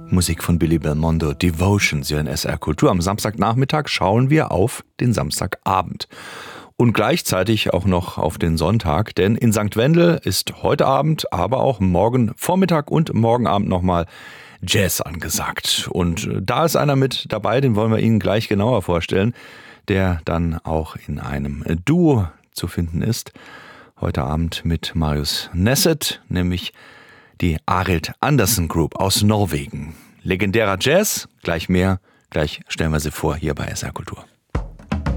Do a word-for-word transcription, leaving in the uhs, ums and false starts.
Musik von Billy Belmondo, Devotion, hier in S R Kultur. Am Samstagnachmittag schauen wir auf den Samstagabend. Und gleichzeitig auch noch auf den Sonntag, denn in Sankt Wendel ist heute Abend, aber auch morgen Vormittag und morgen Abend nochmal Jazz angesagt. Und da ist einer mit dabei, den wollen wir Ihnen gleich genauer vorstellen, der dann auch in einem Duo zu finden ist. Heute Abend mit Marius Neset, nämlich die Arild Andersen Group aus Norwegen. Legendärer Jazz, gleich mehr, gleich stellen wir sie vor hier bei S R Kultur.